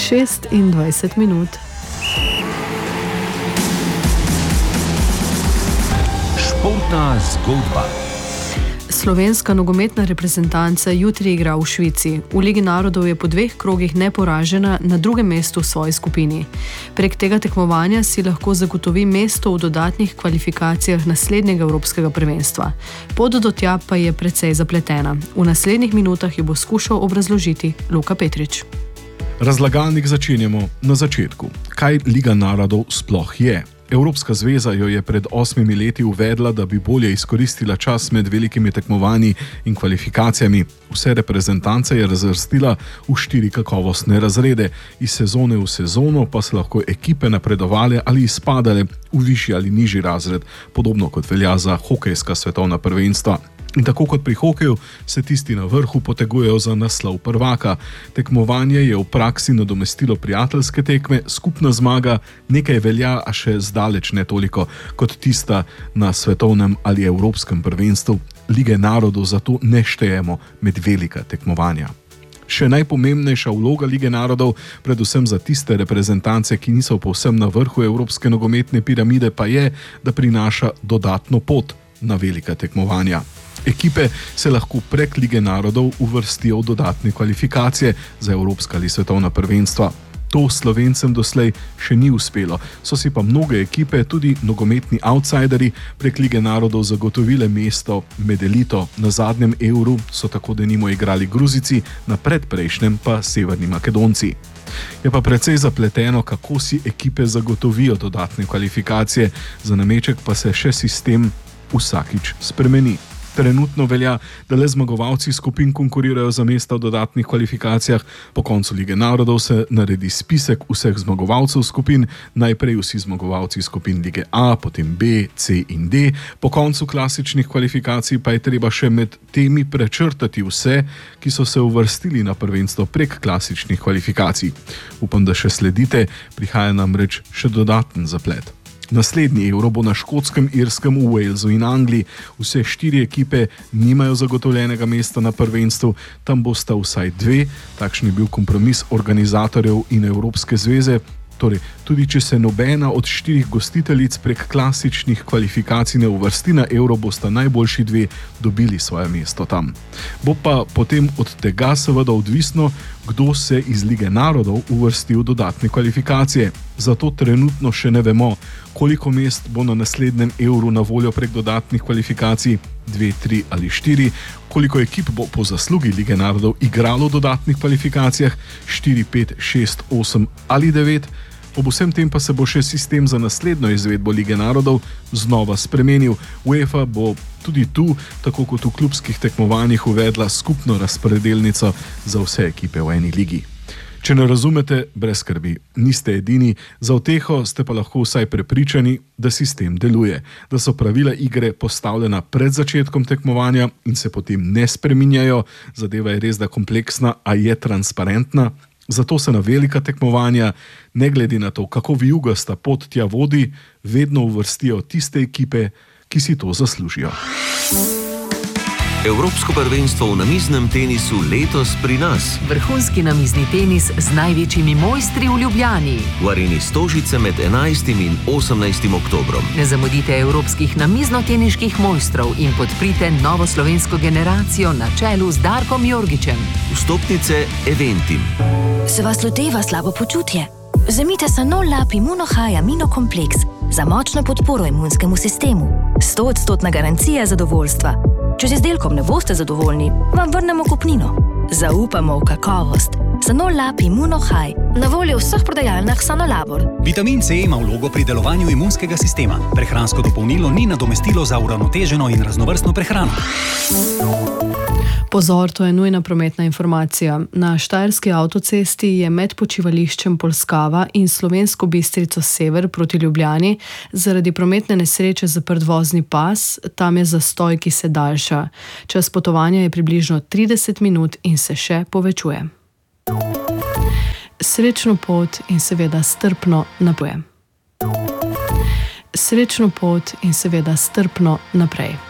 26 minut. Športna zgodba. Slovenska nogometna reprezentanca jutri igra v Švici. V Ligi narodov je po 2 krogih neporažena na 2. mestu v svoji skupini. Prek tega tekmovanja si lahko zagotovi mesto v dodatnih kvalifikacijah naslednjega evropskega prvenstva. Pot do tja pa je precej zapletena. V naslednjih minutah jo bo skušal obrazložiti Luka Petrič. Razlagalnik začenjamo na začetku. Kaj Liga narodov sploh je? Evropska zveza jo je pred 8 leti uvedla, da bi bolje izkoristila čas med velikimi tekmovanji in kvalifikacijami. Vse reprezentance je razvrstila v 4 kakovostne razrede. Iz sezone v sezono pa se lahko ekipe napredovale ali izpadale v višji ali nižji razred, podobno kot velja za hokejska svetovna prvenstva. In tako kot pri hokeju se tisti na vrhu potegujejo za naslov prvaka. Tekmovanje je v praksi nadomestilo prijateljske tekme, skupna zmaga, nekaj velja, a še zdaleč ne toliko kot tista na svetovnem ali evropskem prvenstvu. Lige narodov zato ne štejemo med velika tekmovanja. Še najpomembnejša vloga Lige narodov, predvsem za tiste reprezentance, ki niso povsem na vrhu evropske nogometne piramide, pa je, da prinaša dodatno pot na velika tekmovanja. Ekipe se lahko prek Lige narodov uvrstijo v dodatne kvalifikacije za evropska ali svetovna prvenstva. To Slovencem doslej še ni uspelo, so si pa mnoge ekipe, tudi nogometni outsiderji, prek Lige narodov zagotovile mesto med elito. Na zadnjem Euru so tako denimo igrali Gruzijci, na predprejšnjem pa Severni Makedonci. Je pa precej zapleteno, kako si ekipe zagotovijo dodatne kvalifikacije, za nameček pa se še sistem vsakič spremeni. Trenutno velja, da le zmagovalci skupin konkurirajo za mesta v dodatnih kvalifikacijah. Po koncu Lige narodov se naredi spisek vseh zmagovalcev skupin, najprej vsi zmagovalci skupin Lige A, potem B, C in D. Po koncu klasičnih kvalifikacij pa je treba še med temi prečrtati vse, ki so se uvrstili na prvenstvo prek klasičnih kvalifikacij. Upam, da še sledite, prihaja namreč še dodaten zaplet. Naslednji Euro bo na Škotskem, Irskem, v Walesu in Angliji. Vse 4 ekipe nimajo zagotovljenega mesta na prvenstvu, tam bosta vsaj 2, takšen je bil kompromis organizatorjev in Evropske zveze. Torej, tudi če se nobena od 4 gostiteljic prek klasičnih kvalifikacij ne uvrsti na Euro, bosta najboljši 2 dobili svoje mesto tam. Bo pa potem od tega seveda odvisno, kdo se iz Lige narodov uvrsti v dodatne kvalifikacije. Zato trenutno še ne vemo, koliko mest bo na naslednjem Euru na voljo prek dodatnih kvalifikacij, 2, 3 ali 4, koliko ekip bo po zaslugi Lige narodov igralo v dodatnih kvalifikacijah, 4, 5, 6, 8 ali 9. Ob vsem tem pa se bo še sistem za naslednjo izvedbo Lige narodov znova spremenil. UEFA bo tudi tu, tako kot v klubskih tekmovanjih, uvedla skupno razpredelnico za vse ekipe v eni ligi. Če ne razumete, brez skrbi, niste edini, za uteho ste pa lahko vsaj prepričani, da sistem deluje, da so pravila igre postavljena pred začetkom tekmovanja in se potem ne spreminjajo. Zadeva je res da kompleksna, a je transparentna. Zato se na velika tekmovanja, ne glede na to, kako vijugasta pot tja vodi, vedno uvrstijo tiste ekipe, ki si to zaslužijo. Evropsko prvenstvo v namiznem tenisu letos pri nas. Vrhunski namizni tenis z največjimi mojstri v Ljubljani. V areni Stožice med 11. in 18. oktobrom. Ne zamudite evropskih namiznoteniških mojstrov in podprite novo slovensko generacijo na čelu z Darkom Jorgičem. Vstopnice Eventim. Se vas loteva slabo počutje? Vzemite Sanol Lab Immunohigh Aminokompleks za močno podporo imunskemu sistemu. 100% garancija zadovoljstva. Če z izdelkom ne boste zadovoljni, vam vrnemo kupnino. Zaupamo v kakovost. Sanol Lab Immunohigh, na voljo v vseh prodajalnah Sanolabor. Vitamin C ima vlogo pri delovanju imunskega sistema. Prehransko dopolnilo ni nadomestilo za uravnoteženo in raznovrstno prehrano. Pozor, to je nujna prometna informacija. Na Štajerski avtocesti je med počivališčem Polskava in Slovensko Bistrico sever proti Ljubljani zaradi prometne nesreče zaprt vozni pas, tam je zastoj, ki se daljša. Čas potovanja je približno 30 minut in se še povečuje. Srečno pot in seveda strpno naprej. Srečno pot in seveda strpno naprej.